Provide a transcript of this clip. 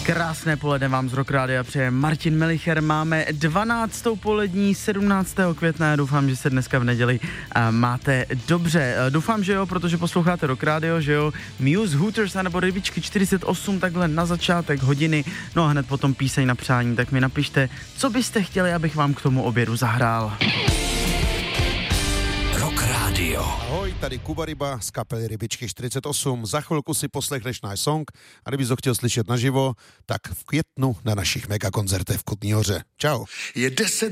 Krásné poledne vám z Rock Rádia přeje Martin Melicher. Máme 12. polední 17. května. Já doufám, že se dneska v neděli máte dobře. Doufám, že jo, protože posloucháte Rock Radio, že jo. Muse, Hooters nebo Rybičky 48 takhle na začátek hodiny. No a hned potom píseň na přání, tak mi napište, co byste chtěli, abych vám k tomu obědu zahrál. Rock Radio. Ahoj, tady Kuba Ryba z kapely Rybičky 48. Za chvilku si poslechneš náš song a kdybys ho chtěl slyšet naživo, tak v květnu na našich megakoncertech v Kutní Hoře. Čau. Je 10